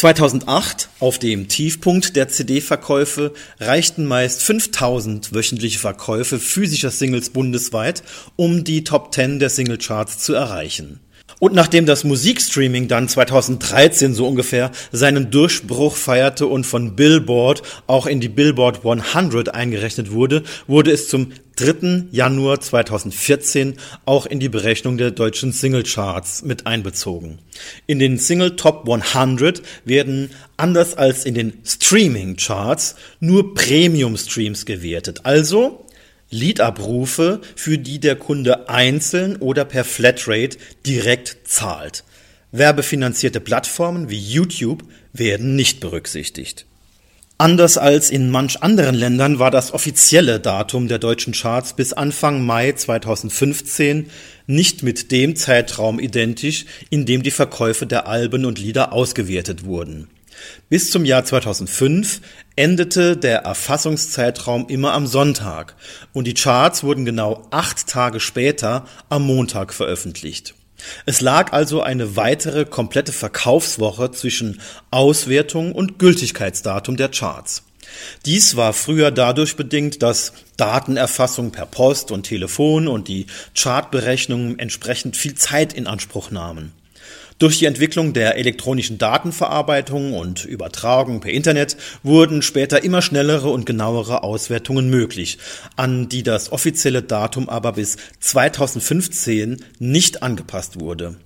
2008, auf dem Tiefpunkt der CD-Verkäufe, reichten meist 5000 wöchentliche Verkäufe physischer Singles bundesweit, um die Top 10 der Singlecharts zu erreichen. Und nachdem das Musikstreaming dann 2013 so ungefähr seinen Durchbruch feierte und von Billboard auch in die Billboard 100 eingerechnet wurde, wurde es zum 3. Januar 2014 auch in die Berechnung der deutschen Singlecharts mit einbezogen. In den Single Top 100 werden, anders als in den Streaming-Charts, nur Premium-Streams gewertet, also Liedabrufe, für die der Kunde einzeln oder per Flatrate direkt zahlt. Werbefinanzierte Plattformen wie YouTube werden nicht berücksichtigt. Anders als in manch anderen Ländern war das offizielle Datum der deutschen Charts bis Anfang Mai 2015 nicht mit dem Zeitraum identisch, in dem die Verkäufe der Alben und Lieder ausgewertet wurden. Bis zum Jahr 2005 endete der Erfassungszeitraum immer am Sonntag und die Charts wurden genau 8 Tage später am Montag veröffentlicht. Es lag also eine weitere komplette Verkaufswoche zwischen Auswertung und Gültigkeitsdatum der Charts. Dies war früher dadurch bedingt, dass Datenerfassung per Post und Telefon und die Chartberechnungen entsprechend viel Zeit in Anspruch nahmen. Durch die Entwicklung der elektronischen Datenverarbeitung und Übertragung per Internet wurden später immer schnellere und genauere Auswertungen möglich, an die das offizielle Datum aber bis 2015 nicht angepasst wurde.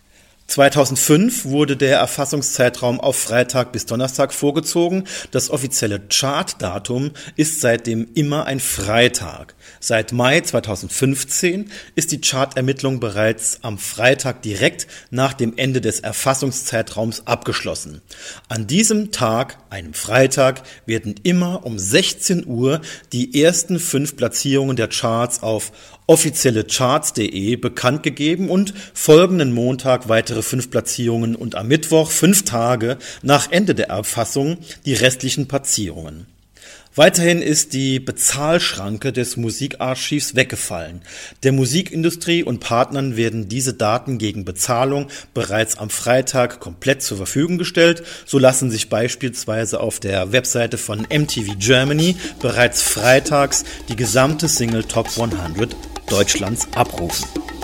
2005 wurde der Erfassungszeitraum auf Freitag bis Donnerstag vorgezogen. Das offizielle Chartdatum ist seitdem immer ein Freitag. Seit Mai 2015 ist die Chartermittlung bereits am Freitag direkt nach dem Ende des Erfassungszeitraums abgeschlossen. An diesem Tag, einem Freitag, werden immer um 16 Uhr die ersten 5 Platzierungen der Charts auf offiziellecharts.de bekannt gegeben und folgenden Montag weitere 5 Platzierungen und am Mittwoch 5 Tage nach Ende der Erfassung die restlichen Platzierungen. Weiterhin ist die Bezahlschranke des Musikarchivs weggefallen. Der Musikindustrie und Partnern werden diese Daten gegen Bezahlung bereits am Freitag komplett zur Verfügung gestellt. So lassen sich beispielsweise auf der Webseite von MTV Germany bereits freitags die gesamte Single Top 100 Deutschlands abrufen.